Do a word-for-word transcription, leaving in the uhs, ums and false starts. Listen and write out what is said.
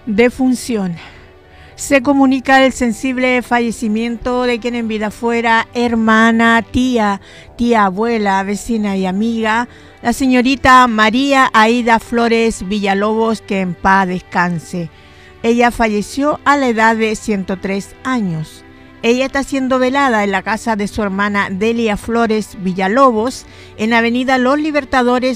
Defunción. Se comunica el sensible fallecimiento de quien en vida fuera hermana, tía, tía abuela, vecina y amiga, la señorita María Aida Flores Villalobos, que en paz descanse. Ella falleció a la edad de ciento tres años. Ella está siendo velada en la casa de su hermana Delia Flores Villalobos, en Avenida Los Libertadores